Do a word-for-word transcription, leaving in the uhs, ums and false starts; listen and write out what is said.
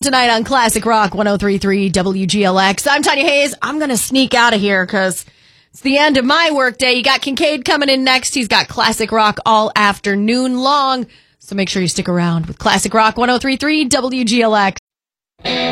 tonight on Classic Rock one oh three point three W G L X. I'm Tanya Hayes. I'm going to sneak out of here because it's the end of my workday. You got Kincaid coming in next. He's got Classic Rock all afternoon long. So make sure you stick around with Classic Rock one oh three point three W G L X.